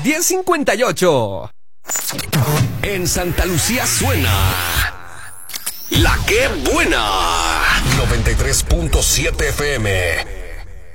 10:58. En Santa Lucía suena La Que Buena. 93.7 FM.